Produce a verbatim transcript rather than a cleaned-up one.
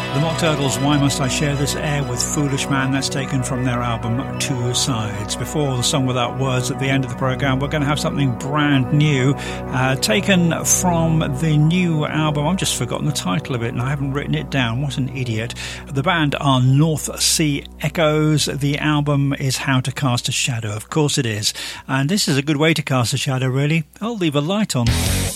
The Mock Turtles, Why Must I Share This Air with Foolish Man? That's taken from their album Two Sides. Before the song without words at the end of the programme, we're going to have something brand new, uh, taken from the new album. I've just forgotten the title of it and I haven't written it down. What an idiot. The band are North Sea Echoes. The album is How to Cast a Shadow. Of course it is. And this is a good way to cast a shadow, really. I'll leave a light on.